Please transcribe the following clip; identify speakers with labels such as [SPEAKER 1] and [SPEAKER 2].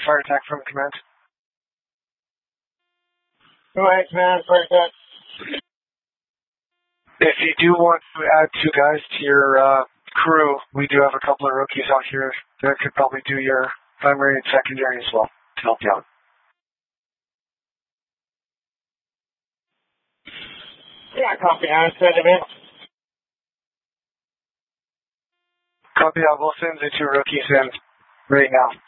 [SPEAKER 1] fire attack from command.
[SPEAKER 2] Go ahead, command. Fire attack.
[SPEAKER 1] If you do want to add 2 guys to your crew, we do have a couple of rookies out here that could probably do your primary and secondary as well to help you out.
[SPEAKER 2] Yeah, copy. I'll send him in.
[SPEAKER 1] Copy. I will send the 2 rookies in right now.